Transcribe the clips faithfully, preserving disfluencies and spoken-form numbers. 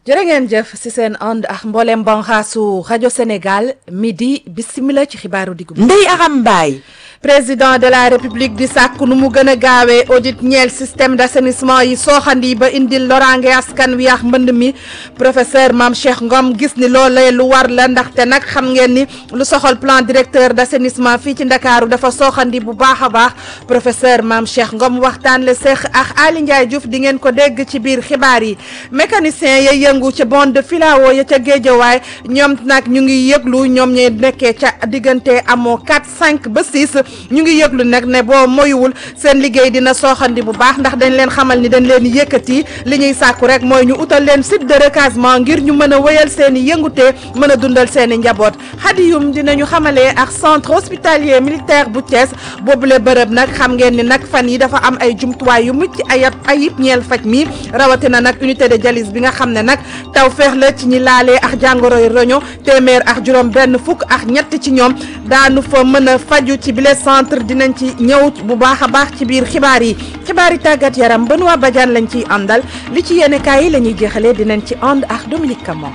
jërë ngeen jëf ci seen ànd ak mboolem banxaasu rajo Sénégal midi bisimila ci xibaaru diggu. Ndeye Aram Mbaye. président de la république di sàkk nu mu gën a gaawee audit ñeel système d'assainissement yi sooxandi ba indil loraange askan wi ak mbënd mi professeur Mame Cheikh Ngom gis ni loolee lu war la ndaxte nag xam ngeen ni lu soxal plan directeur d'assainissement fii ci Ndakaaru dafa sooxandi bu baax a baax professeur Mame Cheikh Ngom waxtaan la seex ak Ali Ndiaye Diouf di ngeen ko dégg ci biir xibaar yi mécanicien ya yëngu ca bande de filao ya ca Géejawaay ñoom nag ñu ngi yëglu ñoom ñi nekkee ca diggante amoo quatre cinq ba six ñu ngi yëglu nag ne boo moyuwul seen liggéey dina sooxandi bu baax ndax dañ leen xamal ni dañ leen yëkkati li ñuy sàkku rek mooy ñu utal leen site de recasement ngir ñu mën a wéyal seen i yëngute mën a dundal seen i njaboot xadiyum dinañu xamalee ak centre hospitalier militaire bu Thiès boobule bërëb nag xam ngeen ni nag fan yi dafa am ay jumtuwaay yu mucc ayib ayib ñeel faj mi rawatina nag unité de dialyse bi nga xam ne nag taw feex la ci ñi laalee ak jàngoroy roño téeméer ak juróom benn fukk ak ñett ci ñoom daanu fa mën a faju ci bile centre dinañ ci ñëw bu baax a baax ci biir xibaar yi xibaar yi tàggat yaram Benoît Badiane lañ ciy àndal li ci yéene kaay yi la ñuy jeexalee dinañ ci ànd ak Dominique Camon.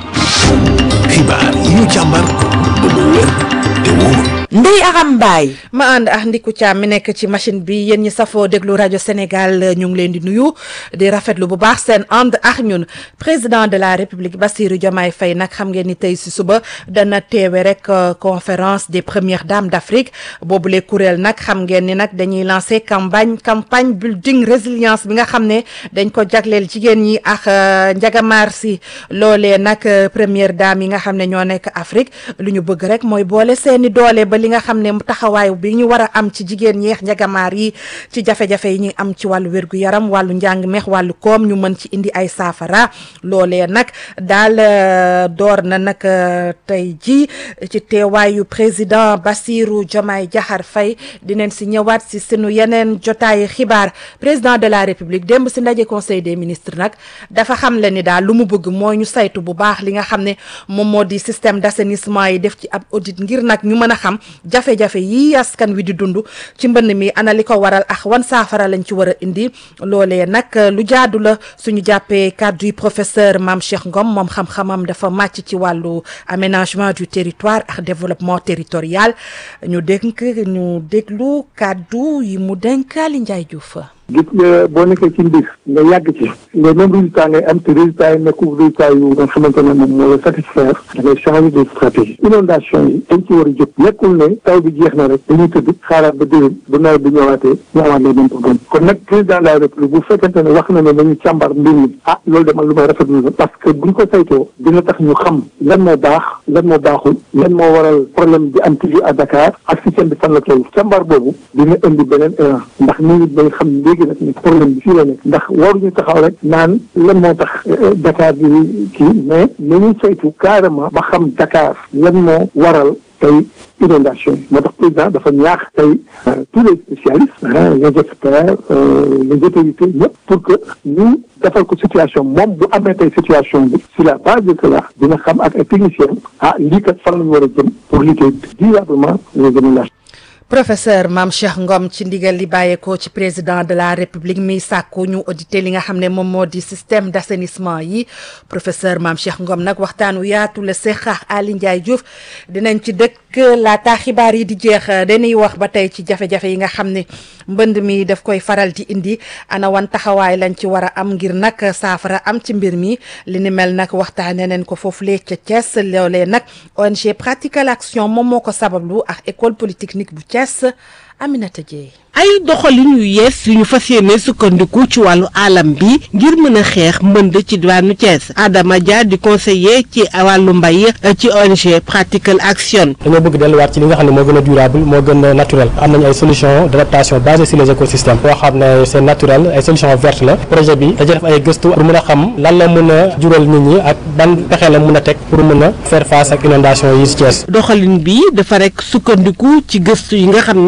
xibaar yi ñu càmbar ba mu wér te wóor. Ndeye Aram Mbaye. ma ànd ak Ndiku Thiam mi nekk ci machine bi yéen ñi safoo déglu rajo Sénégal ñu ngi leen di nuyu di rafetlu bu baax seen ànd ak ñun président de la République Bassirou Diomaye Faye nag xam ngeen ni tey si suba dana teewe rek conférence des premières dames d'Afrique boobule kuréel nag xam ngeen ni nag dañuy lancer campagne campagne building résilience bi nga xam ne dañ ko jagleel jigéen ñi ak njagamaar si loolee nag première dame yi nga xam ne ñoo nekk Afrique lu ñu bëgg rek mooy boole seeni doole ba li nga xam ne taxawaay bi ñu war a am ci jigéen ñeex njagamaar yi ci jafe-jafe yi ñu am ci wàllu wér-gu-yaram wàllu njàng meex wàllu koom ñu mën ci indi ay saafara loolee nag daal door na nag tey ji ci teewaayu président Bassirou Diomaye Diakhar Faye dinañ si ñëwaat si sunu yeneen jotaayu xibaar président de la République démb si ndaje conseil des ministres nag dafa xam le ni daal lu mu bëgg mooy ñu saytu bu baax li nga xam ne moom moo di système d'assainissement yi def ci ab audit ngir nag ñu mën a xam jafe-jafe yi askan wi di dund ci mbënn mi ana li ko waral ak wan saafara lañ ci war a indi loolee nag lu jaadu la suñu jàppee kàddu yi professeur Mame Cheikh Ngom moom xam-xamam dafa màcc ci wàllu aménagement du territoire ak développement territorial ñu dénk ñu déglu kàddu yi mu dénk Ali Ndiaye Diouf. gis nga boo nekkee ci mbir nga yàgg ci nga même résultat ngay am te résultat yi nekkul résultat yu nga xamante ne moom moo la satisfaire da ngay changer de stratégie inondation yi dañ ci war a jóg nekkul ne taw bi jeex na rek dañuy tëdd xaaraat ba déwén bu nawet bi ñëwaatee ñu amaat les mêmes problèmes kon nag président de la république bu fekkente ne wax na ne nañu càmbar mbir mi ah loolu de man lu may rafetlu la parce que buñ ko saytoo dina tax ñu xam lan moo baax lan moo baaxul lan moo waral problème bi am toujours à Dakar ak système bi fan la toll càmbar boobu dina indi beneen élan ndax nit ñi dañ xam léegi nag ni problème bi fii la nekk ndax waruñu taxaw rek naan lan moo tax Dakar bi kii mais nañu saytu carrément ba xam Dakar lan moo waral tey inondation yi moo tax président dafa ñaax tey tous les spécialistes les experts les autorités ñëpp pour que ñu defal ko situation moom bu amee tey situation bi sur la base de cela dina xam ak ay techniciens ah lii kat fan la ñu war a jëm pour lutter durablement les inondations. professeur Mame Cheikh Ngom ci ndigal li bàyyeekoo ci président de la république mi sàkku ñu auditer li nga xam ne moom moo di système d'assainissement yi professeur Mame Cheikh Ngom nag waxtaan wu yaatu la seq ak Ali Ndiaye Diouf dinañ ci dëkk laata xibaar yi di jeex dañuy wax ba tey ci jafe-jafe yi nga xam ne mbënd mi daf koy faral di indi ana wan taxawaay lañ ci war a am ngir nag saafara am ci mbir mi li ni mel nag waxtaanee nañ ko foofu lee ca Thiès loolee nag O N G Pratical Action moom moo ko sabablu ak école polytechnique bu Thiès Aminata Dieye. ay doxalin yu yees yu ñu fas yéene sukkandiku ci wàllu alam bi ngir mën a xeex mbënd ci diwaanu Thiès Adama Dia di conseiller ci wàllu mbay ci O N G Pratical Action. dañoo bëgg delluwaat ci li nga xam ne moo gën a durable moo gën a naturel am nañu ay solutions d'adaptation basées sur les écosystèmes boo xam ne c'est naturel ay solutions vertes la projet bi dañuy def ay gëstu pour mën a xam lan la mën a jural nit ñi ak ban pexe la mën a teg pour mën a faire face ak inondation yi ci Thiès. doxalin bi dafa rek sukkandiku ci gëstu yi nga xam ne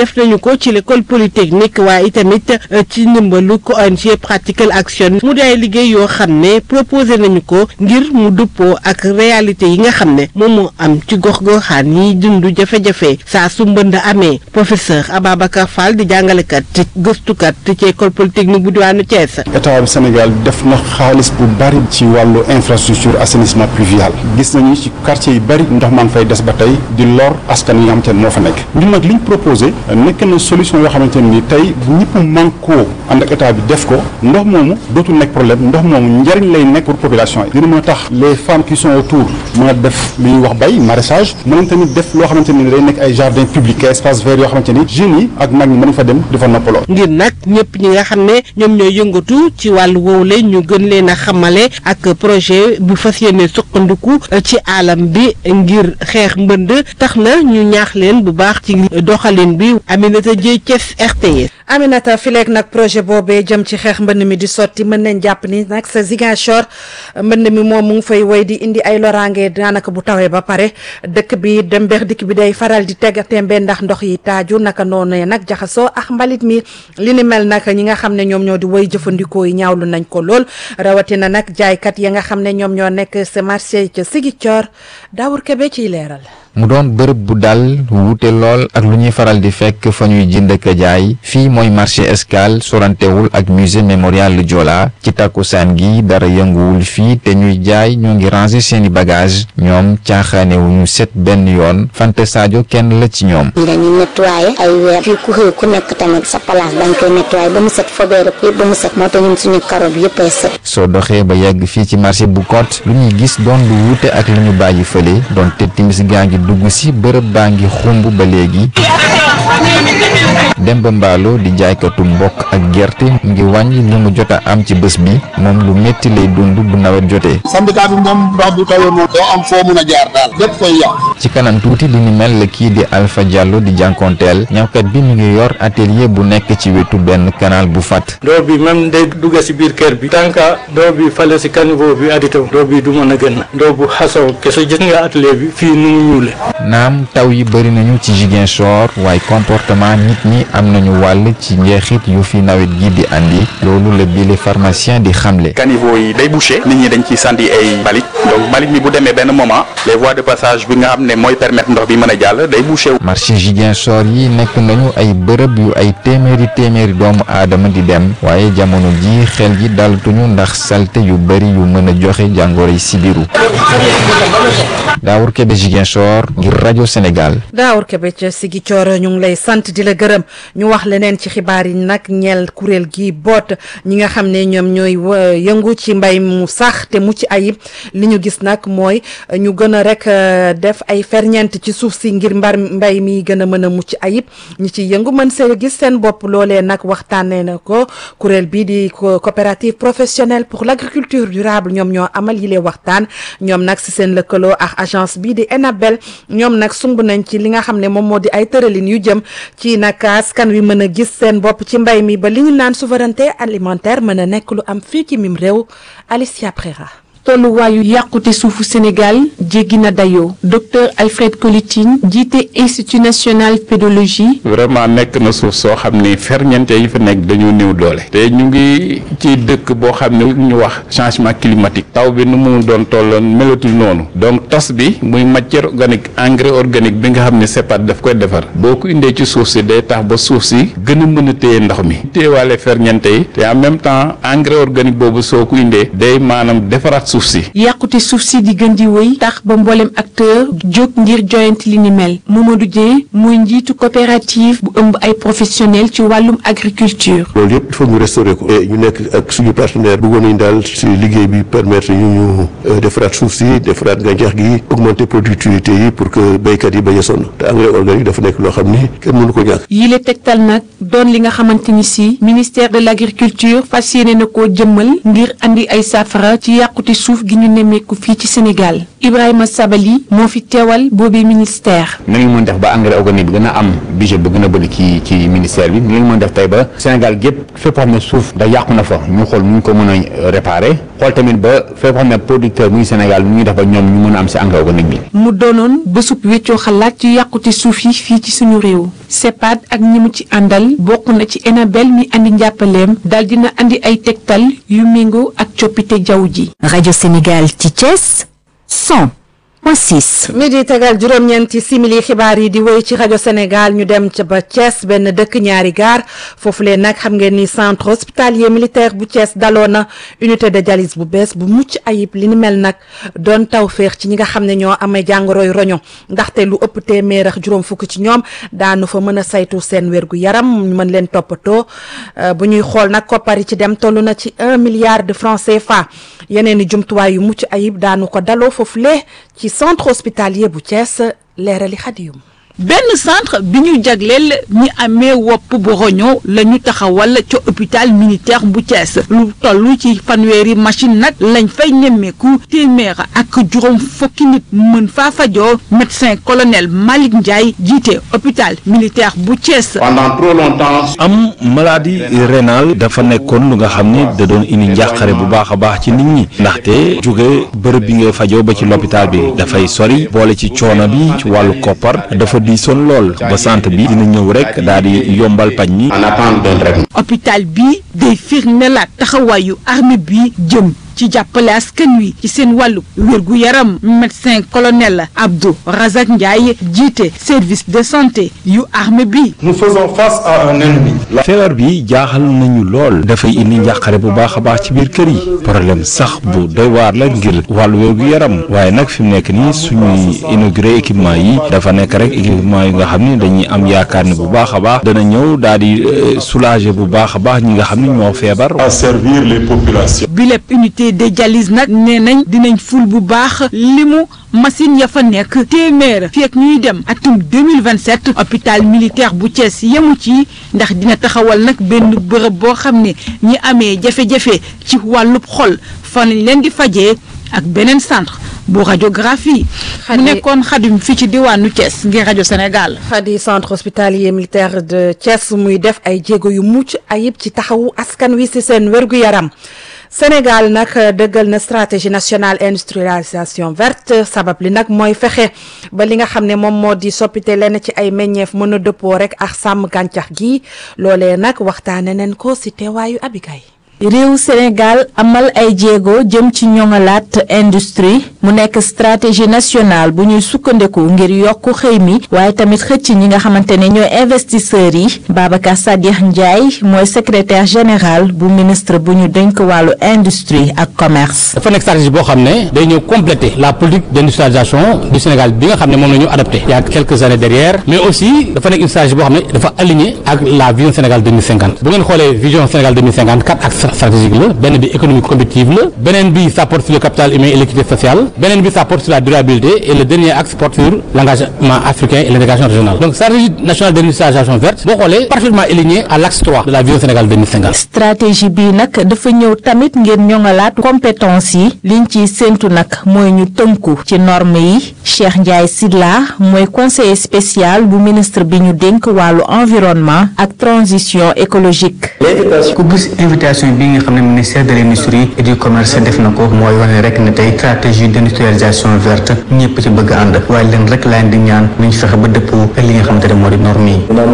def nañu ko ci l'école polytechnique waaye itamit ci ndimbalu ko O N G Practical Action mu di ay liggéey yoo xam ne proposé nañu ko ngir mu dëppoo ak réalité yi nga xam ne moom moo am ci gox-goxaan yi dundu jafe-jafe saa su mbënd amee. Professeur Ababacar Fall di jàngalekat ci gëstukat ci école polytechnique bu diwaanu Thiès. État bi Sénégal def na xaalis bu bari ci wàllu infrastructure assainissement pluvial gis nañu ci quartier yi bari ndox maa ngi fay des ba tey di lor askan yi nga xamante ne moo fa nekk ñun nag li ñu proposé nekk na solution yoo xamante ne ni tey bu ñëpp mànkoo ànd ak état bi def ko ndox moomu dootul nekk problème ndox moomu njariñ lay nekk pour population yi dina mën a tax les femmes qui sont autour mën a def li ñuy wax bay maraîchage mën nañ tamit def loo xamante ne ni day nekk ay jardin public ay espace vert yoo xamante ni jeunes yi ak mag ñi mën fa dem di fa noppaloo. ngir nag ñëpp ñi nga xam ne ñoom ñooy yëngatu ci wàllu woowule ñu gën leen a xamale ak projet bu fas yéene suqandiku ci alam bi ngir xeex mbënd tax na ñu ñaax leen bu baax ci doxalin bi. Aminata Dieye Thiès R T S. Aminata fileeg nag projet boobee jëm ci xeex mbënd mi di sotti mën nañ jàpp ni nag sa Ziguinchor mbënd mi moom mu ngi fay woy di indi ay loraange daanaka bu tawee ba pare dëkk bi dem beex dikk bi day faral di teg tembe ndax ndox yi taaju naka noonu nag jaxasoo ak mbalit mi li ni mel nag ñi nga xam ne ñoom ñoo di woy jëfandikoo yi ñaawlu nañ ko lool rawatina nag jaaykat ya nga xam ne ñoom ñoo nekk sa marché ca Ziguinchor Daawur Kebe ciy leeral. mu doon bërëb bu dal wuute lool ak lu ñuy faral di fekk fa ñuy jënd ak jaay fii mooy marché Escale sorantewul ak musée mémorial lu Joola ci takkusaan gi dara yënguwul fii te ñuy jaay ñoo ngi ranger seeni bagage ñoom caaxaanewuñu set benn yoon Fante Sadio kenn la ci ñoom. dañuy nettoyer ay weer fii ku xëy ku nekk tamit sa place dañ koy nettoyer ba mu set fobeere ko yëpp ba mu set moo tax ñun suñu karo bi yëpp ay set. soo doxee ba yegg fii ci marché bu Kot lu ñuy gis doon lu wuute ak lu ñu bàyyi fële donte timis gaa ngi dugg si bërëb baa ngi xumb ba léegi Demba Mballo di jaaykatu mbokk ak gerte ngi wàññi li mu jot a am ci bés bi moom lu métti lay dund bu nawet jotee. syndicat bi moom ndox bu tawee moom doo am foo mun a jaar daal lépp koy yàq. ci kanam tuuti li ni mel la kii di Alpha Diallo di jànkonteel ñawkat bi mu ngi yor atelier bu nekk ci wetu benn canal bu fat ndox bi même day dugg si biir kër bi tant que ndox bi fale si caniveau bi adité ndox bi du mën a gën ndox bu xasaw kese gis nga atelier bi fii nu mu ñuule. naam taw yi bëri nañu ci Ziguinchor waaye comportement nit ñi am nañu wàll ci njeexit yu fi nawet gi di andi loolu la bile pharmacien di xamle. caniveau yi day bouché nit ñi dañ ciy sandi ay mbalit donc mbalit mi bu demee benn moment les voies de passage bi nga xam ne mooy permettre ndox bi mën a jàll day bouché. marché Ziguinchor yi nekk nañu ay bërëb yu ay téeméeri téeméeri doomu aadama di dem waaye jamono ji xel ji daltuñu ndax salte yu bëri yu mën a joxe jàngoroy sibiru. Daawur Kebe Ziguinchor ngir rajo Sénégal. Daawur Kebe ca Ziguinchor ñu ngi lay sant di la gërëm ñu wax leneen ci xibaar yi nag ñeel kuréel gi boot ñi nga xam ne ñoom ñooy yëngu ci mbay mu sax te mucc ayib li ñu gis nag mooy ñu gën a rek def ay ferñeent ci suuf si ngir mbar mbay mi gën a mën a mucc ayib ñi ci yëngu mën see gis seen bopp loolee nag waxtaanee na ko kuréel bii di coopérative professionnelle pour l'agriculture durable ñoom ñoo amal yile waxtaan ñoom nag si seen lëkkaloo ak agence bii di Enabel ñoom nag sumb nañ ci li nga xam ne moom moo di ay tëralin yu jëm ci nag askan wi mën a gis seen bopp ci mbay mi ba li ñu naan souveraineté alimentaire mën a nekk lu am fii ci mim réew Alicia Prera. tolluwaayu yàqute suufu Sénégal jéggi na dayoo docteur Alfred Colitine jiite institut national pédologie. vraiment nekk na suuf soo xam ni ferñeente yi fa nekk dañoo néew doole te ñu ngi ci dëkk boo xam ne ñu wax changement climatique taw bi nu mu doon tolloon melatul noonu donc tos bi muy matière organique engrais organique bi nga xam ne CEPAD daf koy defar boo ko indee ci suuf si day tax ba suuf si gën a mën a téye ndox mi téyewaale ferñeente yi te en même temps engrais organique boobu soo ko indee day maanaam defaraat suuf si. yàqute suuf si di gën di wéy tax ba mboolem acteur jóg ngir joyanti li ni mel Mamadou Dieng muy njiitu coopérative bu ëmb ay professionnels ci wàllum agriculture. loolu yëpp il faut ñu restaurer ko et ñu nekk ak suñu partenaire bëggoon nañu daal si liggéey bi permettre ñu ñu defaraat suuf si defaraat gàncax gi augmenter productivité yi pour que béykat yi bañ a sonn te engrais organique dafa nekk loo xam ni kenn mënu ko ñàkk. yile tegtal nag doon li nga xamante ni si ministère de l'agriculture fas yéene na koo jëmmal ngir andi ay saafara ci yàqute suuf gi ñu nemmeeku fii ci Sénégal. Ibrahima Sabali moo fi teewal boobi ministère. na ngeen mën def ba engrais organique bi gën a am budget bu gën a bëri ci ci ministère bi na ngeen mën def tey ba Sénégal gépp fépp xam ne suuf da yàqu na fa ñu xool nu ñu ko mën a réparer xool tamit ba fépp xam ne producteur muy Sénégal nu ñuy def ba ñoom ñu mën a am si engrais organique bi. mu doonoon bésub weccoo xalaat ci yàqute suuf yi fii ci suñu réew CEPAD ak ñi mu ci àndal bokk na ci Enabel mi andi njàppaleem daal dina andi ay tegtal yu méngoo ak coppite jaww ji. rajo Sénégal ci Thiès cent point six. midi tegal juróom-ñeenti simili xibaar yi di wéy ci rajo Sénégal ñu dem ca ba Thiès benn dëkk ñaari gaar foofu leen nag xam ngeen ni centre hospitalier militaire bu Thiès daloo na unité de dialyse bu bees bu mucc ayib li ni mel nag doon taw féex ci ñi nga xam ne ñoo amee jàngoroy roño ndaxte lu ëpp téeméer ak juróom fukk ci ñoom daanu fa mën a saytu seen wérgu yaram ñu mën leen toppatoo bu ñuy xool nag koppar yi ci dem toll na ci un milliard de francs C F A yeneen i jumtuwaay yu mucc ayib daanu ko daloo foofu lee ci centre hospitalier bu Thiès leerali xadiyum benn centre bi ñu jagleel ñi amee wopp bu roño la ñu taxawal ca hôpital militaire bu Thiès lu toll ci fanweeri machine nag lañ fay nemmeeku téeméer ak juróom fukki nit mën faa fajoo médecin colonel Malick Ndiaye jiite hôpital militaire bu Thiès. pendant trop longtemps. am maladie rénale dafa nekkoon lu nga xam ni da doon indi njàqare bu baax a baax ci nit ñi ndaxte jóge bërëb bi ngay fajoo ba ci l'hôpital bi dafay sori boole ci coono bi ci wàllu koppar dafa di son lool ba centre bi dina ñëw rek daal di yombal paj mi. en attente d'un traitement. hôpital bi day firndelaat taxawaayu armée bi jëm ci jàppale askan wi ci seen wàllu wérgu yaram médecin colonel Abdou Razak Ndiaye jiite service de santé yu armée bi. nous faisons face à un ennemi. feebar bi jaaxal nañu lool dafay indi njàqare bu baax a baax ci biir kër yi problème sax bu doy waar la ngir wàllu wérgu yaram waaye nag fi mu nekk nii suñuy inauguré équipement yi dafa nekk rek équipement yi nga xam ne dañuy am yaakaar ne bu baax a baax dana ñëw daal di soulager bu baax a baax ñi nga xam ne ñoo feebar. à servir les populations. bi lépp unité de dialyse nag nee nañ dinañ ful bu baax limu machine ya fa nekk téeméer fii ak ñuy dem atum deux mille vingt-sept hôpital militaire bu Thiès yemu ci ndax dina taxawal nag benn bërëb boo xam ne ñi amee jafe-jafe ci wàllub xol fan lañ leen di fajee ak beneen centre bu radiographie. mu nekkoon xadim fii ci diwaanu Thiès ngir rajo Sénégal. xadi centre hospitalier militaire de Thiès muy def ay jéego yu mucc ayib ci taxawu askan wi ci seen wérgu yaram. Sénégal nag dëggal na stratégie nationale industrialisation verte sabab li nag mooy fexe ba li nga xam ne moom moo di soppite lenn ci ay meññeef mën a dëppoo rek ak sàmm gàncax gi loolee nag waxtaane nañ ko ci teewaayu Abigay. réew Sénégal amal ay jéego jëm ci ñoŋalaat industrie mu nekk stratégie nationale bu ñuy sukkandiku ngir yokk xëy mi waaye tamit xëcc ñi nga xamante ne ñooy investisseurs yi Babacar Sadikh Ndiaye mooy secrétaire général bu ministre bu ñu dénk wàllu industrie ak commerce. dafa nekk stratégie boo xam ne day ñëw compléter la politique d'industrialisation du Sénégal bi nga xam ne moom la ñu adopté il y a quelques années derrière mais aussi dafa nekk une stratégie boo xam ne dafa aligné ak la vision Sénégal deux mille cinquante bu ngeen xoolee vision Sénégal deux mille cinquante quatre axes stratégique la benn bi économie compétitive la beneen bi ça porte sur le capital humain et l'équité sociale beneen bi ça porte sur la durabilité et le dernier axe porte sur l'engagement africain et l'intégration régionale donc stratégie nationale d'industrialisation verte boo xoolee parfaitement alignée à l'axe trois de la vision Sénégal deux mille cinquante. stratégie bi nag dafa ñëw tamit ngir ñoŋalaat compétence yi liñ ciy séntu nag mooy ñu tënku ci normes yi Cheikh Ndiaye Sylla mooy conseiller spécial bu ministre bi ñu dénk wàllu environnement ak transition écologique. ku gis invitation bi nga xam ne ministère de l'industrie et du commerce def na ko mooy wane rek ne tey stratégie d'industrialisation verte ñëpp ci bëgg ànd waaye leen rek laa di ñaan nañ fexe ba dëppoo ak li nga xamante ne moo di normes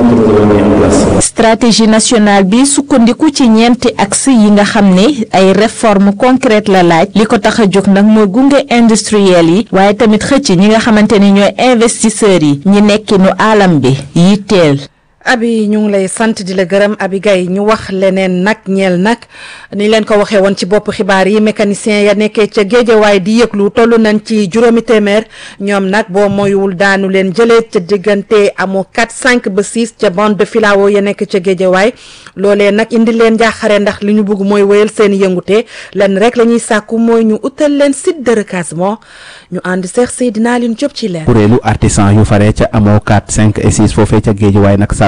yi. stratégie nationale bi sukkandiku ci ñeenti axe yi nga xam ne ay réformes concrètes la laaj li ko tax a jóg nag mooy gunge industriel yi waaye tamit xëcc ñi nga xamante ni ñooy investisseurs yi ñi nekkinu alam bi yitteel. Abi ñu ngi lay sant di la gërëm Abi Gaye ñu wax leneen nag ñeel nag ni leen ko waxee woon ci bopp xibaar yi mécanicien ya nekkee ca Géejawaay di yëglu toll nañ ci juróomi téeméer ñoom nag boo moywul daanu leen jëlee ca diggante amoo quatre cinq ba six ca bande de filao ya nekk ca Géejawaay loolee nag indi leen njaaxare ndax li ñu bëgg mooy wéyal seen yëngute len rek la ñuy sàkku mooy ñu utal leen site de recasement ñu ànd seex Seydina Aline Diop ci leer. kuréelu artisan yu fare ca amoo quatre cinq et six foofee ca Géejawaay nag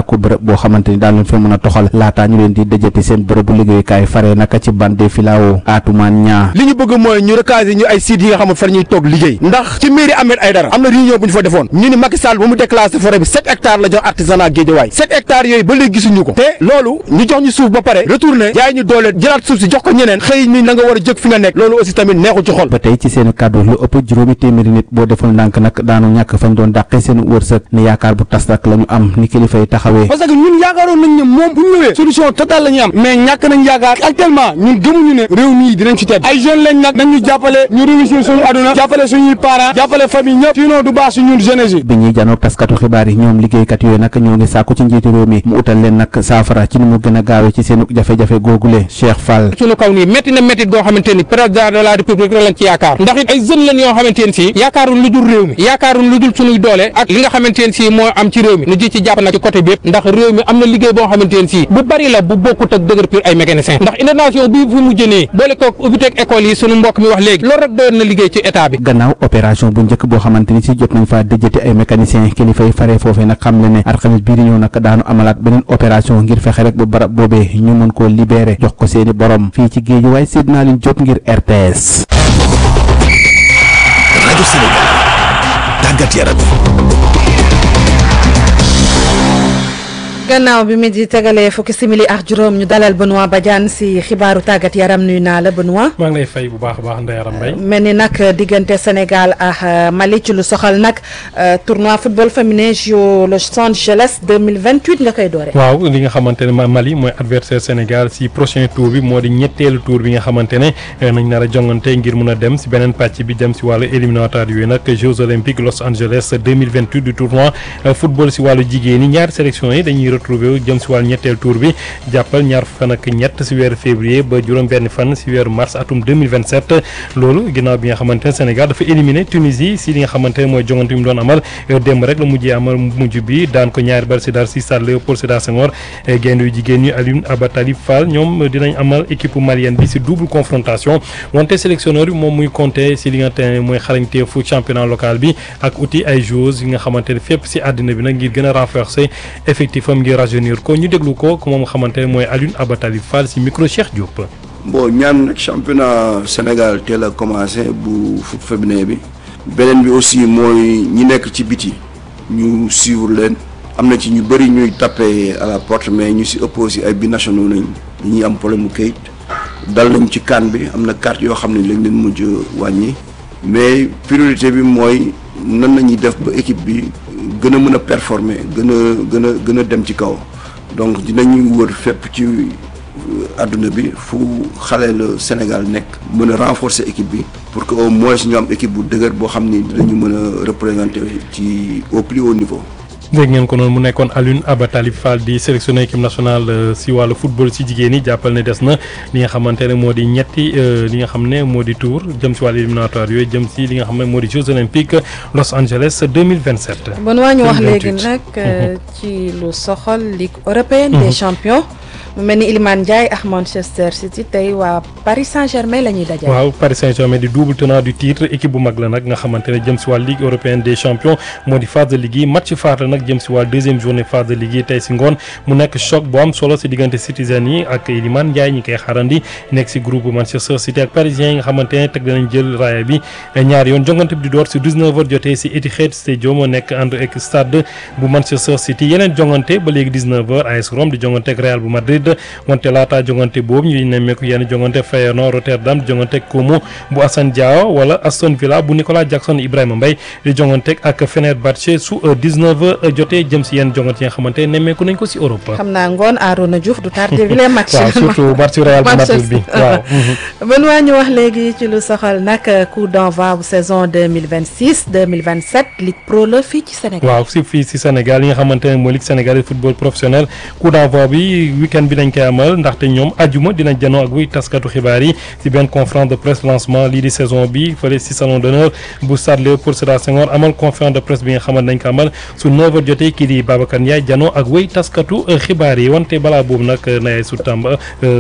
sàkku bërëb boo xamante ni daal leen fa mën a toxal laataa ñu leen di dëjëti seen bërëbu liggéeykaay faree naka ci bande filao Atoumane Niang. li ñu bëgg mooy ñu recaser ñu ay sites yi nga xam ne fa ñuy toog liggéey ndax ci mairie Ahmed Aïdara am na réunion bu ñu fa defoon ñu ni Macky Sall ba mu déclassé forêt bi sept hectares la jox artisanat Guédiawaye sept hectares yooyu ba léegi gisuñu ko te loolu ñu jox ñu suuf ba pare retourné jaay ñu doole jëlaat suuf si jox ko ñeneen xëy ni na nga war a jóg fi nga nekk loolu aussi tamit neexul ci xol. ba tey ci seen kàddu lu ëpp juróomi téeméeri nit boo deful ndànk nag daanu ñàkk fañ doon dàqee seen wërsëg ne yaakaar bu tas nag la ñu am ni kilifa yi taxawee. parce que ñun yaakaaroon nañ ne moom bu ñëwee solution totale la ñu am mais ñàkk nañ yaakaar actuellement ñun gëmuñu ne réew mii dinañ ci tedd ay jeunes lañ nag nañ ñu jàppale ñu réussir suñu aduna jàppale suñuy parents jàppale famille ñëpp sinon du baax si ñun jeunesse yi. bi ñuy janoog taskatu xibaar yi ñoom liggéeykat yooyu nag ñoo ngi sàkku ci njiitu réew mi mu utal leen nag saafara ci ni mu gën a gaawee ci seen jafe-jafe googule Cheikh Fall. ci lu kaw nii métti na métti goo xamante ni président de la république lañ ci yaakaar ndax it ay jeunes lañ yoo xamante ni si yaakaaruñ lu dul réew mi yaakaaruñ lu dul suñuy doole ak li nga xamante ni si moo am ci réew mi nu ji ci jàpp nag ci côté bi yëpp ndax réew mi am na liggéey boo xamante ni si bu bari la bu bokkut ak dëgër pur ay mécanicien ndax inondation bi fu mu jënee boole koog ubbiteeg école yi suñu mbokk mi wax léegi loolu rek doyoon na liggéey ci état bi. gannaaw opération bu njëkk boo xamante ni si jot nañ faa dëjëti ay mécanicien kilifa yi faree foofee nag xam le ne alxames bii di ñëw nag daanu amalaat beneen opération ngir fexe rek bu barab boobee ñu mën koo libéré jox ko seeni borom fii ci géej waaye sédd naa leen jot ngir R T S. rajo Sénégal tàggat yaram. gannaaw bi mi di tegalee fukki simili ak juróom ñu dalal Benoît Badiane si xibaaru tàggat yaram nuyu naa la Benoît. maa ngi lay fay bu baax a baax Ndeye Aram Mbaye. mel ni nag diggante Sénégal ak Mali ci lu soxal nag tournoi football féminin Jeux Los Angeles deux mille vingt-huit nga koy doore. waaw li nga xamante ne Mali mooy adversaire Sénégal si prochain tour bi moo di ñetteelu tour bi nga xamante ne nañ nar a jongante ngir mun a dem si beneen pàcc bi dem si wàllu éliminatoire yooyu nag Jeux olympiques Los Angeles deux mille vingt-huit du tournoi football si wàllu jigéen ñi ñaari sélection yi dañuy retrouvé wu jëm si wàllu ñetteel tour bi jàppal ñaar fan ak ñett si weeru février ba juróom benn fan si weeru mars atum deux mille vingt-sept loolu ginnaaw bi nga xamante ne Sénégal dafa éliminé Tunisie si li nga xamante ne mooy jongante bi mu doon amal démb rek la mujjee amal mujj bi daan ko ñaari bal si daal si stade Léopold Sédar Senghor gaynde yu jigéen ñi Alioune Abatali Fall ñoom dinañ amal équipe malienne bi si double confrontation wante sélectionneur bi moom muy compté si li nga xamante ne mooy xarañteefu championnat local bi ak outil ay joueurs yi nga xamante ne fépp si àddina bi nag ngir gën a renforcer effectif am ngir rajeunir ko ñu déglu ko moom nga xamante ne mooy Alioune Abatali Fall si micro Cheikh Diop. bon ñaan championnat Sénégal teel a commencé bu foot féminin bi beneen bi aussi mooy ñi nekk ci biti ñu suivre leen am na ci ñu bëri ñuy tapé à la porte mais ñu si ëpp aussi ay binationaux nañ ñi am problème mu kayit dal nañ ci CAN bi am na carte yoo xam ne lañ leen mujj wàññi mais priorité bi mooy nan la ñuy def ba équipe bi gën a mën a performer gën a gën a gën a dem ci kaw donc dinañuy wër fépp ci àdduna bi fu xale la Sénégal nekk mën a renforcer équipe bi pour que au moins ñu am équipe bu dëgër boo xam ni dinañu mën a représenter ci au plus haut niveau. dégg ngeen ko noonu mu nekkoon Alioune Abatali Fall di sélectionné équipe nationale si wàllu football si jigéen ñi jàppal ne des na li nga xamante ne moo di ñetti li nga xam ne moo di tour jëm si wàllu éliminatoire yooyu jëm si li nga xam ne moo di Jeux olympiques Los Angeles deux mille vingt-sept. bon waa ñu wax léegi nag ci lu soxal Ligue européenne des champions. mu mel ni Iliman Ndiaye ak Manchester City tey waa Paris Saint-Germain la ñuy dajale. waaw Paris Saint-Germain di double tenant du titre équipe bu mag la nag nga xamante ne jëm si wàllu Ligue européenne des champions moo di phase de ligue yi match phare la nag jëm si wàllu deuxième journée phase de ligue yi tey si ngoon mu nekk choc bu am solo si diggante citizens yi ak Iliman Ndiaye ñi koy xaarandi nekk si groupe Manchester City ak Parisiens yi nga xamante ne teg danañ jël raaya bi ñaari yoon jongante bi di door si dix-neuf heures jotee si Etihad Stadium moo nekk ànd ak stade bu Manchester City yeneen jongante ba léegi dix-neuf heures A S Rome di jongante ak Real bu Madrid wante laata jongante boobu ñu nemmeeku yenn jongante Feyenoord Rotterdam di jongante ak Como bu Assane Diao wala Aston Villa bu Nicolas Jackson Ibrahima Mbaye di jongante ak Fenerbahçe su dix-neuf heures jotee jëm si yenn jongante yi nga xamante nemmeeku nañ ko si Europe. xam naa ngoon Arona Diouf du tardé bi les match. waaw surtout match Real bu Madrid bi waaw. ben waa ñu wax léegi ci lu soxal nag coup d'envoi bu saison deux mille vingt-six deux mille vingt-sept Ligue Pro la fii ci Sénégal. waaw si fii si Sénégal yi nga xamante ne mooy Ligue sénégalaise football professionnel coup d'envoi bi week-end bi bi dañ koy amal ndaxte ñoom ajuma dinañ janoo ak wuy taskatu xibaar yi ci benn conférence de presse lancement lii di saison bi fële ci salon d'honneur bu stade Léopold Sédar Senghor amal conférence de presse bi nga xamante nañ ko amal su neuf heures jotee kii di Babacar Ndiaye janoo ak wuy taskatu xibaar yi wante balaa boobu nag Ndeye su Tamba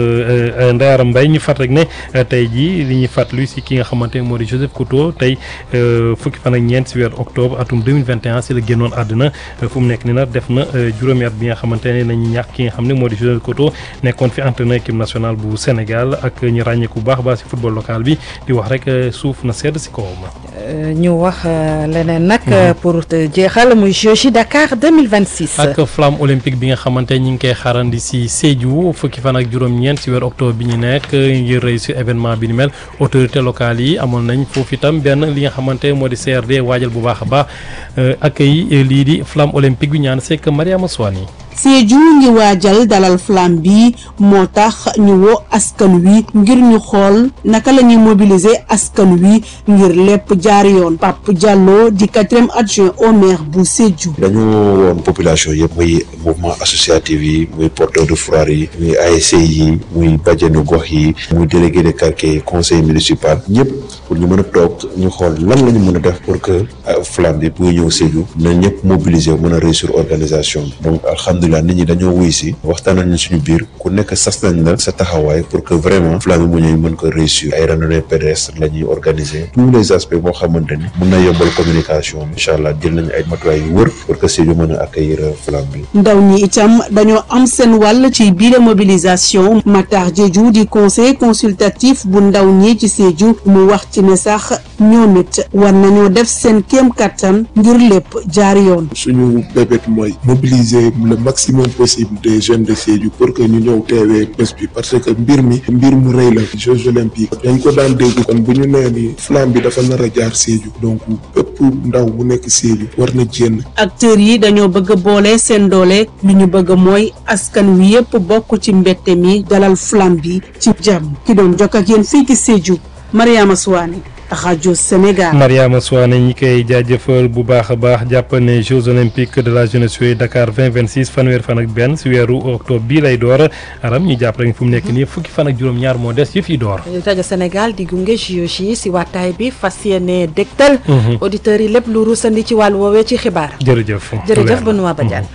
Ndeye Mbaye ñu fàtt rek ne tey jii li ñuy fàttali ci ki nga xamante moo di Joseph Koto tey fukki fan ak ñeent ci weer octobre atum deux mille vingt et un ci la génnoon àdduna fu mu nekk ni nag def na juróomi at bi nga xamante ne nañu ñàkk ki nga xam ne moo di Joseph Koto nekkoon fi entraîneur équipe nationale bu Sénégal ak ñu ràññeeku bu baax baax ci football local bi di wax rek suuf na sedd ci kawam. ñu wax leneen nag pour jeexal muy Jeux Dakar deux mille vingt-six. ak flamme olympique bi nga xamante ñi ngi koy xaarandi ci Sédhiou fukki fan ak juróom-ñeent ci weer octobre bi ñu nekk ngir réussir événement bi ni mel autorité locale yi amoon nañ foofu itam benn li nga xamante moo di C R D waajal bu baax a baax accueil lii di flamme olympique bi ñaan sekk Mariama Soane. Sédhiou ngi waajal dalal flamme bi moo tax ñu woo askan wi ngir ñu xool naka la ñuy mobiliser askan wi ngir lépp jaar yoon. Pape Diallo di quatrième adjoint au maire bu Sédhiou. dañu woon population yëpp muy mouvement associatif yi muy porteur de foire yi muy A S C yi muy bajenu gox yi muy délégué de quartier conseil municipal ñëpp pour ñu mën a toog ñu xool lan la ñu mën a def pour que flamme bi bu ñëw Sédhiou na ñëpp mobiliser mën a réussir organisation bi donc alhamdulilah nit ñi dañoo wuy si waxtaan nañu suñu biir ku nekk sas nañ la sa taxawaay pour que vraiment flamme bi mu ñëw mën ko réussir ay randonnée pédestre la ñuy organiser tous les aspects boo xamante ni mën na yombal communication bi incha allah jël nañu ay matuwaay yu wër pour que Sédhiou mën a accueillir flamme bi. ndaw ñi itam dañoo am seen wàll ci biir mobilisation Matar Diédhiou di conseil consultatif bu ndaw ñi ci Sédhiou mu wax ci ne sax ñoom it war nañoo def seen kéem kattan ngir lépp jaar yoon. suñu bébét mooy mobiliser le maximum possible des jeunes de Sédhiou pour que ñu ñëw teewee bés bi parce que mbir mi mbir mu rëy la Jeux olympiques dañ ko daan dégg kon bu ñu nee ni flamme bi dafa nar a jaar Sédhiou donc bépp ndaw bu nekk Sédhiou war na jénn. acteurs yi dañoo bëgg a boole seen doole li ñu bëgg mooy askan wi yépp bokk ci mbette mi dalal flamme bi ci jàmm ki doon jokk ak yéen fii ci Sédhiou Mariama Souane rajo Sénégal. Mariama Souane ñi koy jaajëfal bu baax a baax jàpp ne Jeux olympiques de la jeunesse yooyu Dakar vingt vingt-six fanweer fan ak benn si weeru octobre bii lay door aram ñu jàpp rek fu mu nekk nii fukki fan ak juróom-ñaar moo des yëf yi door. rajo Sénégal di gunge J O J si waataay bi fas yéene dégtal. auditeurs yi lépp lu rusandi ci wàllu woowee ci xibaar. jërëjëf jërëjëf Benoît Badiane.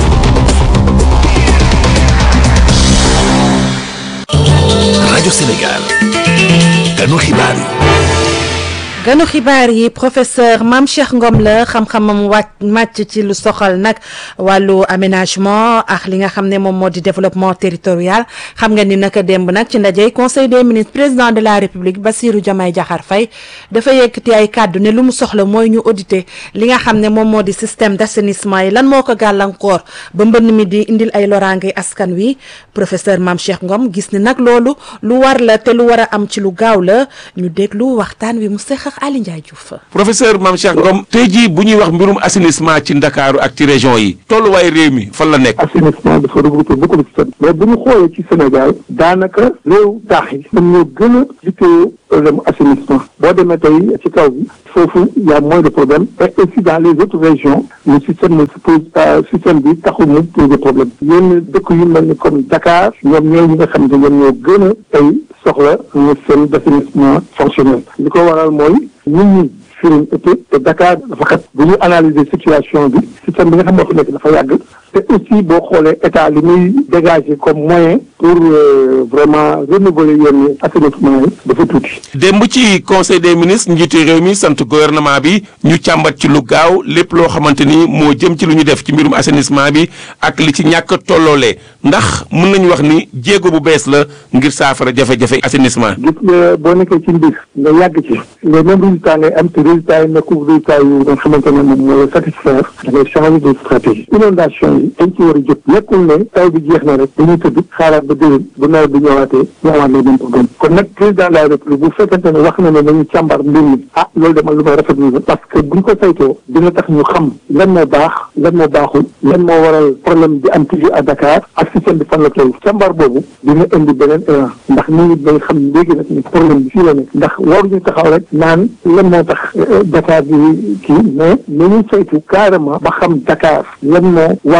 rajo Sénégal. ganu xibaar yi. ganu xibaar yi professeur Mame Cheikh Ngom la xam-xamam wàcc màcc ci lu soxal nag wàllu aménagement ak li nga xam ne moom moo di développement territorial xam nga ni naka démb nag ci ndajey conseil des ministres président de la république Bassirou Diomaye Diakhar Faye dafa yëkkati ay kàddu ne lu mu soxla mooy ñu auditer li nga xam ne moom moo di système d'assainissement yi lan moo ko gàllankoor ba mbënn mi di indil ay loraange askan wi professeur Mame Cheikh Ngom gis ni nag loolu lu war la te lu war a am ci lu gaaw la ñu déglu waxtaan wi mu seq Ali Ndiaye Diouf. professeur Mame Cheikh Ngom tey jii bu ñuy wax mbirum assainissement ci Ndakaaru ak ci région yi tolluwaay réew mi fan la nekk. assainissement dafa regrouper beaucoup de secteurs mais bu ñu xoolee ci Sénégal daanaka réew taax yi ñoom ñoo gën a liggéeyoo problème assainissement boo demee tey ci kaw bi foofu y a moins de problème et aussi dans les autres régions le système ne se pose pas système bi taxul mu poser problème yenn dëkk yu mel ni comme Dakar ñoom ñooy ñi nga xam ne ñoom ñoo gën a tey soxla ñu seen d'assainissement fonctionnel li ko waral mooy nit ñi firiñ ëpp te Dakar dafa xat bu ñu analyser situation bi système bi nga xam moo fi nekk dafa yàgg te aussi boo xoolee état li muy dégager comme moyen pour vraiment renouveler yenn assainissement yi dafa tuuti. démb ci conseil des ministres njiitu réew mi sant gouvernement bi ñu càmbat ci lu gaaw lépp loo xamante ni moo jëm ci lu ñu def ci mbirum assainissement bi ak li ci ñàkk tolloolee ndax mën nañu wax ni jéego bu bees la ngir saafara jafe-jafe assainissement. gis nga boo nekkee ci mbir nga yàgg ci les mêmes résultats ngay am te résultats yi nekkul résultats yu nga xamante ne moom moo la satisfaire da ngay changer de stratégie inondation yi dañ ci war a jóg nekkul ne taw bi jeex na rek dañuy tëdd xaaraat ba déwén bu nawet bi ñëwaatee ñëwaat lay dem problème kon nag président de la république bu fekkente ne wax na ne nañu càmbar mbir mi ah loolu dama lu may rafetlu la parce que buñ ko saytoo dina tax ñu xam lan moo baax lan moo baaxul lan moo waral problème bi am toujours à Dakar ak système bi fan la toll càmbar boobu dina indi beneen élan ndax nit ñi dañ xam léegi nag ni problème bi fii la nekk ndax waruñu taxaw rek naan lan moo tax Dakar bi kii mais nañu saytu carrément ba xam Dakar lan moo waral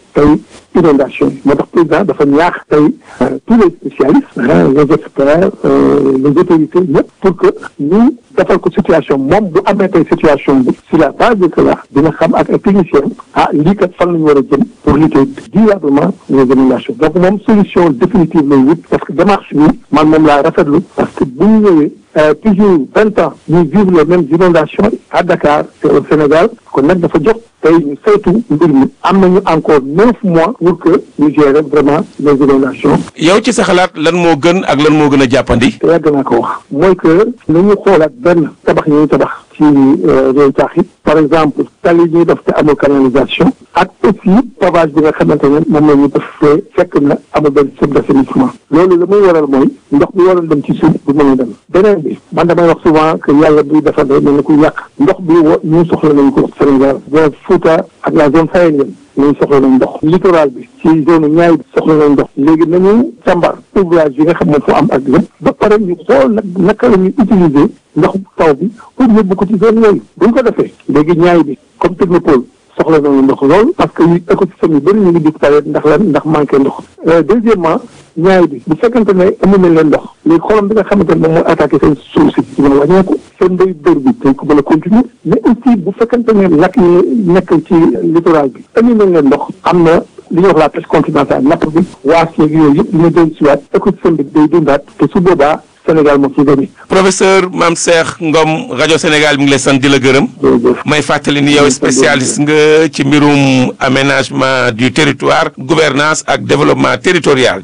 tey inondation yi moo tax président dafa ñaax tey tous les spécialistes les experts les autorités ñëpp pour que ñu defal ko situation moom bu amee tey situation bi sur la base de cela dina xam ak ay techniciens ah lii kat fan la ñu war a jëm pour lutter durablement les inondations donc moom solution définitive lay wut parce que démarche bi man moom laa rafetlu parce que bu ñu ñëwee toujours vingt ans ñu vivre les mêmes inondations à Dakar et au Sénégal kon nag dafa jox tey ñu saytu mbir mi am nañu encore neuf mois pour que ñu gérer vraiment les inondations. yow ci sa xalaat lan moo gën ak lan moo gën a jàppandi. te yàgg naa ko wax mooy que nañu xoolaat benn tabax yi ñuy tabax ci réew taax yi par exemple tali yi ñuy def te amul canalisation ak aussi pavage bi nga xamante ne moom la ñu def fekk na amul benn système d'assainissement loolu la muy waral mooy ndox bi waroon dem ci suuf du mën a dem beneen bi man damay wax souvent que yàlla buy defar day mel ni ku yàq ndox bi wo ñu soxla nañ ko Sénégal boo Fouta ak la zone sahélienne nañ soxla nañ ndox littoral bi ci zone ñaay bi soxla nañ ndox léegi nañu càmbar ouvrage yi nga xam ne fu am ak lépp ba pare ñu xool nag naka la ñuy utiliser ndox taw bi pour yóbbu ko ci zone yooyu buñ ko defee léegi ñaay bi comme technopole soxla nañu ndox lool parce que yu écosystème yu bëri ñu ngi disparaître ndax lan ndax manqué ndox deuxièmement ñaay bi bu fekkante ne amu nañ leen ndox léegi xolam bi nga xamante ne moom mooy attaqué seen suuf si dina wàññeeku seen mbéy dër bi dañ ko mën a continuer mais aussi bu fekkante ne lakk yi nekk ci littoral bi amu nañ leen ndox am na li ñuy wax la pêche continentale napp bi waas yeeg yooyu yëpp dina dellu si waat écosystème bi day dundaat te su boobaa Sénégal moo ciy gagné. professeur Mame Cheikh Ngom rajo Sénégal mi ngi lay sant di la gërëm. may fàttali ni yow spécialiste nga ci mbirum aménagement du territoire gouvernance ak développement territorial.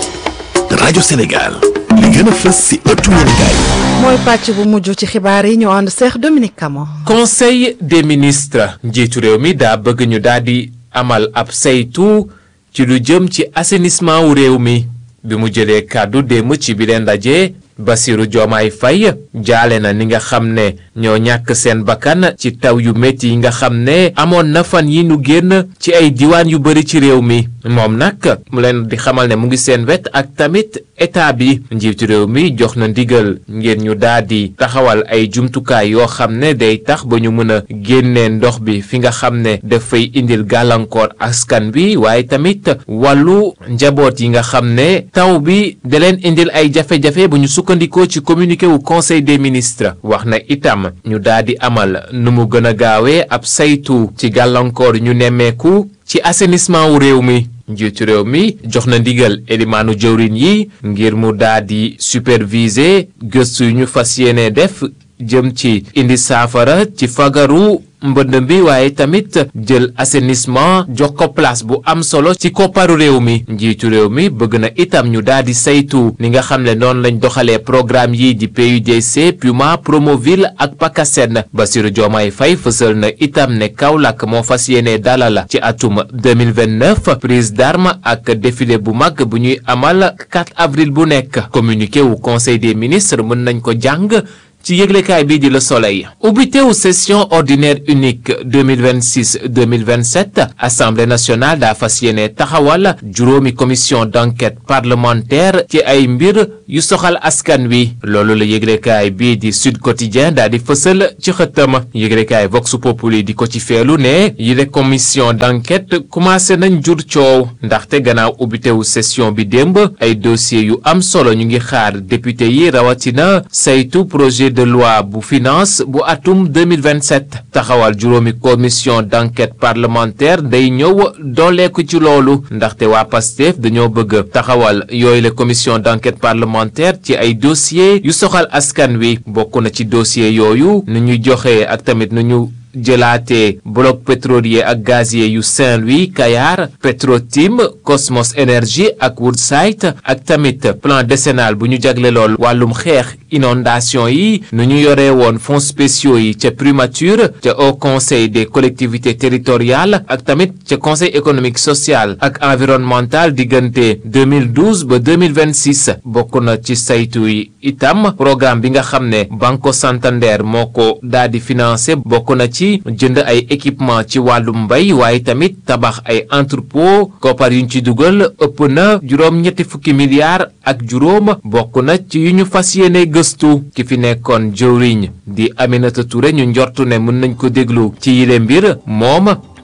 rajo Sénégal li gën a fës si ëttu yéenekaay. mooy pàcc bu mujj ci xibaar yi ñu ànd Cheikh Dominique Camon. conseil des ministres njiitu réew mi daa bëgg ñu daal di amal ab saytu ci lu jëm ci assainissement wu réew mi bi mu jëlee kàddu démb ci bi leen ndaje Bassirou Diomaye Faye jaale na ni nga xam ne ñoo ñàkk seen bakkan ci taw yu métti yi nga xam ne amoon na fan yi nu génn ci ay diwaan yu bari ci réew mi moom nag mu leen di xamal ne mu ngi seen wet ak tamit état bi njiitu réew mi jox na ndigal ngir ñu daal di taxawal ay jumtukaay yoo xam ne day tax ba ñu mën a génnee ndox bi fi nga xam ne dafay indil gàllankoor askan bi waaye tamit wàllu njaboot yi nga xam ne taw bi da leen indil ay jafe-jafe bu ñu sukkandikoo ci communiqué wu conseil des ministres wax na itam ñu daal di amal nu mu gën a gaawee ab saytu ci gàllankoor ñu nemmeeku ci assainissement wu réew mi njiitu réew mi jox na ndigal elimaanu jëwriñ yi ngir mu daal di superviser gëstu yu ñu fas yéene def jëm ci indi saafara ci fagaru mbënd bi waaye tamit jël assainissement jox ko place bu am solo ci kopparu réew mi njiitu réew mi bëgg na itam ñu daal di saytu ni nga xam ne noonu lañ doxalee programme yi di P U D C Puma Promoville ak PACASEN Bassirou Diomaye Faye fësal na itam ne Kaolack moo fas yéene dalal ci atum deux mille vingt-neuf prise d'armes ak défilé bu mag bu ñuy amal quatre avril bu nekk communiqué wu conseil des ministres mën nañ ko jàng ci yëglekaay bii di Le Soleil ubbitewu session ordinaire unique deux mille vingt-six deux mille vingt-sept assemblée nationale daa fas yéene taxawal juróomi commission d'enquête parlementaire ci ay mbir yu soxal askan wi loolu la yëglekaay bii di Sud Quotidien daa di fësal ci xëttam yëglekaay Vox Populi di ko ci feelu ne yile commission d'enquête commencé nañ jur coow ndaxte gannaaw ubbitewu session bi démb ay dossiers yu am solo ñu ngi xaar député yi rawatina saytu projet de loi bu finance bu atum deux mille vingt-sept taxawal juróomi commission d'enquête parlementaire day ñëw dooleeku ci loolu ndaxte waa Pastef dañoo bëgg taxawal yooyu la commission d'enquête parlementaire ci ay dossiers yu soxal askan wi bokk na ci dossier yooyu nu ñuy joxe ak tamit nu ñu jëlaatee bloc pétrolier ak gazier yu Saint-Louis Kayar Petrotim Cosmos Energy ak Woodside ak tamit plan décennal bu ñu jagle lool wàllum xeex inondation yi nu ñu yoree woon fonds spéciaux yi ca primature ca Haut Conseil des collectivités territoriales ak tamit ca Conseil économique social ak environnemental diggante deux mille douze ba deux mille vingt-six bokk na ci saytu yi itam programme bi nga xam ne Banco Santander moo ko daal di financé bokk na ci jënd ay équipement ci wàllum mbay waaye tamit tabax ay entrepôt koppar yuñ ci dugal ëpp na juróom ñetti fukki milliards ak juróom bokk na ci yu ñu fas yéene gëstu ki fi nekkoon jëwriñ di Aminata Touré ñu njortu ne mën nañ ko déglu ci yile mbir moom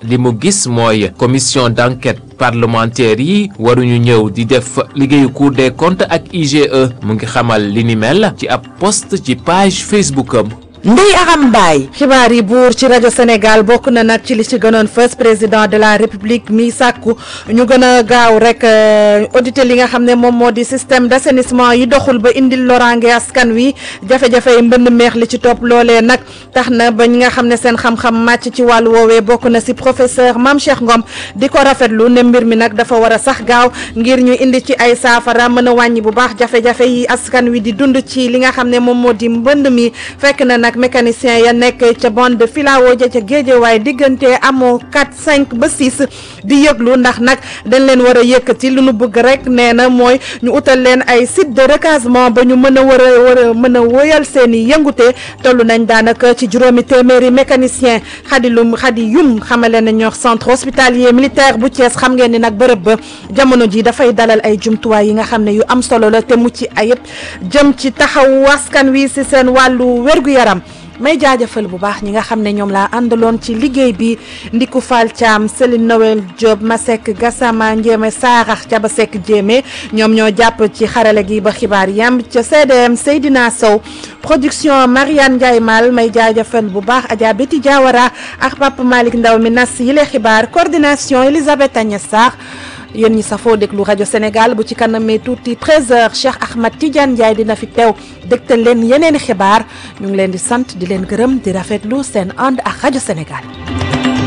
li mu gis mooy commission d'enquête parlementaire yi waruñu ñëw di def liggéeyu Cour des comptes ak I G E mu ngi xamal li ni mel ci ab post ci page Facebook am. Ndeye Aram Mbaye xibaar yi buur ci rajo Sénégal bokk na nag ci li ci gënoon fës président de la république mi sàkku ñu gën a gaaw rek auditer li nga xam ne moom moo di système d'assainissement yi doxul ba indil loraange askan wi jafe-jafe yi mbënd meex li ci topp loolee nag tax na ba ñi nga xam ne seen xam-xam màcc ci wàllu woowee bokk na ci professeur Mame Cheikh Ngom di ko rafetlu ne mbir mi nag dafa war a sax gaaw ngir ñu indi ci ay saafara mën a wàññi bu baax jafe-jafe yi askan wi di dund ci li nga xam ne moom moo di mbënd mi fekk na nag mécanicien ya nekk ca bande de filao ja ca Géejawaay diggante amoo quatre cinq ba six di yëglu ndax nag dañ leen war a yëkkati lu nu bëgg rek nee na mooy ñu utal leen ay site de recasement ba ñu mën a war a war a mën a woyal seen i yëngute tollu nañ daanaka ci juróomi téeméeri mécanicien xadi lum xadi yum xamale na ñoo centre hospitalier militaire bu Thiès xam ngeen ni nag bërëb ba jamono ji dafay dalal ay jumtuwaay yi nga xam ne yu am solo la te mucc ayib jëm ci taxawu askan wi si seen wàllu wér-gu-yaram may jaajëfal bu baax ñi nga xam ne ñoom laa àndaloon ci liggéey bi Ndiku Fall Thiam Céline Noël Diop Masek Gassama Ndiémé Saarax Caba Seck Jéemé ñoom ñoo jàpp ci xarale gi ba xibaar yam ca C D M Seydina Sow production Mariane Ndiaye Mal may jaajëfal bu baax Adja Betty Diawara ak Papa Malick Ndaw mi nas yile xibaar coordination Elisabeth Agnès Sarr yéen ñi safoo déglu rajo Sénégal bu ci kanamee tuuti treize heures Cheikh Ahmad Tidiane Ndiaye dina fi teew dégtal leen yeneeni xibaar ñu ngi leen di sant di leen gërëm di rafetlu seen ànd ak rajo Sénégal.